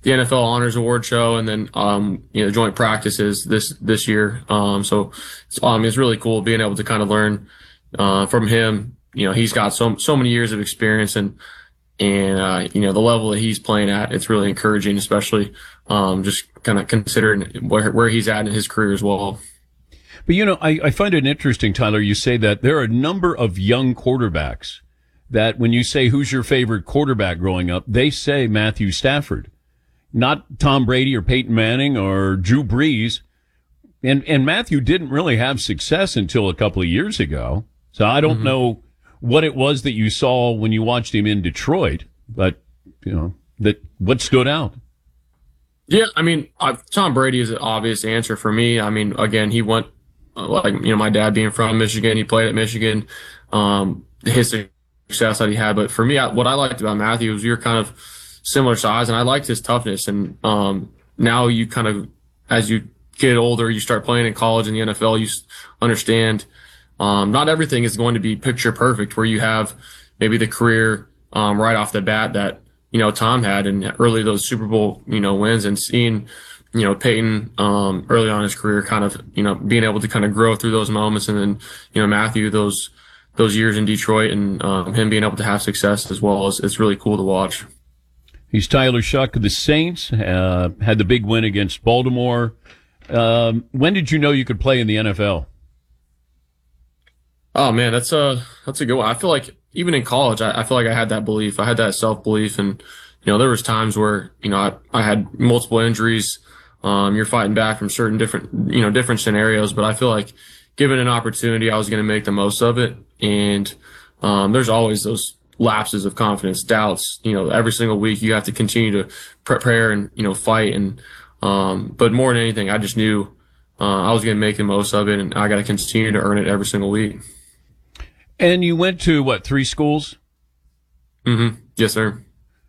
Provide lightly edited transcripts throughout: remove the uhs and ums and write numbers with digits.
the NFL Honors Award show, and then joint practices this year. It's really cool being able to kind of learn from him. He's got so many years of experience, and the level that he's playing at, it's really encouraging, especially just kind of considering where he's at in his career as well. But I find it interesting, Tyler. You say that there are a number of young quarterbacks that when you say who's your favorite quarterback growing up, they say Matthew Stafford. Not Tom Brady or Peyton Manning or Drew Brees. And Matthew didn't really have success until a couple of years ago. So I don't know what it was that you saw when you watched him in Detroit, but, what stood out? Yeah, Tom Brady is an obvious answer for me. Again, he went, my dad being from Michigan, he played at Michigan, his success that he had. But for me, what I liked about Matthew was you're kind of similar size, and I liked his toughness. And now you kind of, as you get older, you start playing in college and the NFL, you understand not everything is going to be picture perfect, where you have maybe the career right off the bat that Tom had, and early those Super Bowl wins, and seeing Peyton early on in his career kind of being able to kind of grow through those moments, and then Matthew those years in Detroit, and him being able to have success as well. It's really cool to watch. He's Tyler Shough of the Saints, had the big win against Baltimore. When did you know you could play in the NFL? Oh man, that's a good one. I feel like even in college, I feel like I had that belief. I had that self-belief, and there was times where I had multiple injuries. You're fighting back from certain different scenarios, but I feel like given an opportunity, I was going to make the most of it. And there's always those lapses of confidence, doubts. Every single week you have to continue to prepare and fight. And but more than anything, I just knew I was going to make the most of it, and I got to continue to earn it every single week. And you went to 3 schools? Mm-hmm. Yes, sir.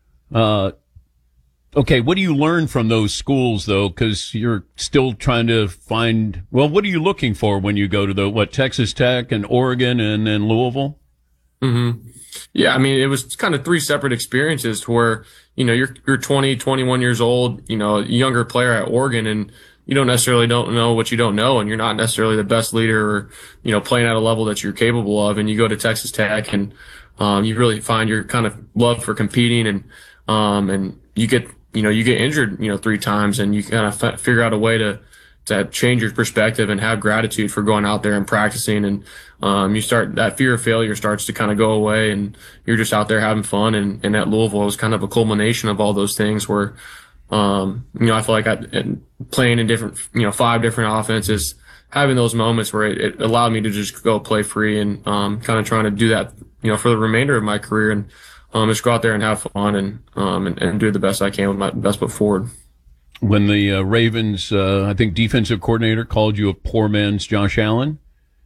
Okay, what do you learn from those schools, though? Because you're still trying to find, what are you looking for when you go to Texas Tech and Oregon and Louisville? Mm-hmm. Yeah, it was kind of 3 separate experiences to where, you're 20, 21 years old, a younger player at Oregon, and you don't know what you don't know, and you're not necessarily the best leader or, playing at a level that you're capable of. And you go to Texas Tech, and you really find your kind of love for competing, and you get injured, 3 times, and you kind of figure out a way to change your perspective and have gratitude for going out there and practicing. And that fear of failure starts to kind of go away, and you're just out there having fun. And at Louisville, it was kind of a culmination of all those things where, I feel like playing in different, 5 different offenses, having those moments where it allowed me to just go play free, and kind of trying to do that, for the remainder of my career, and just go out there and have fun, and do the best I can with my best foot forward. When the Ravens, I think defensive coordinator called you a poor man's Josh Allen,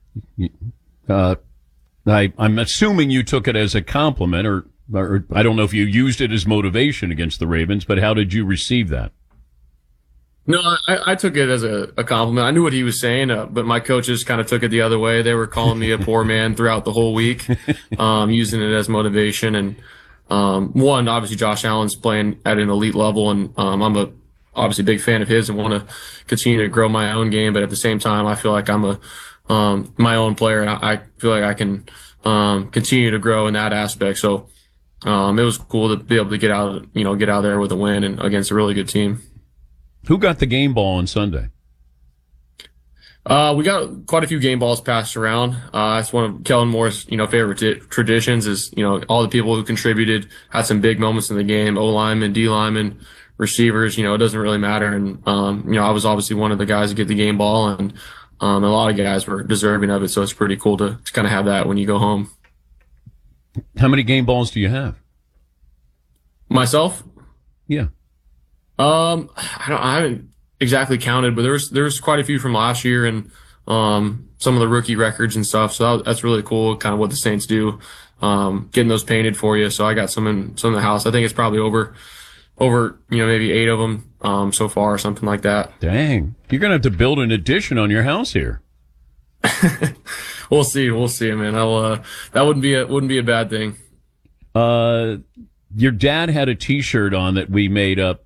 I'm assuming you took it as a compliment, or I don't know if you used it as motivation against the Ravens, but how did you receive that? No, I took it as a compliment. I knew what he was saying, but my coaches kind of took it the other way. They were calling me a poor man throughout the whole week, using it as motivation. And one, obviously, Josh Allen's playing at an elite level, and I'm obviously big fan of his and want to continue to grow my own game. But at the same time, I feel like I'm my own player, and I feel like I can continue to grow in that aspect. So it was cool to be able to get out there with a win and against a really good team. Who got the game ball on Sunday? We got quite a few game balls passed around. It's one of Kellen Moore's, favorite traditions is, all the people who contributed had some big moments in the game, O-linemen, D-linemen, receivers, it doesn't really matter. And, I was obviously one of the guys to get the game ball, and a lot of guys were deserving of it. So it's pretty cool to kind of have that when you go home. How many game balls do you have? Myself? Yeah. I haven't exactly counted, but there's quite a few from last year, and some of the rookie records and stuff. So that's really cool, kind of what the Saints do, getting those painted for you. So I got some in the house. I think it's probably over maybe 8 of them so far, or something like that. Dang, you're gonna have to build an addition on your house here. We'll see, man. That wouldn't be a bad thing. Your dad had a T-shirt on that we made up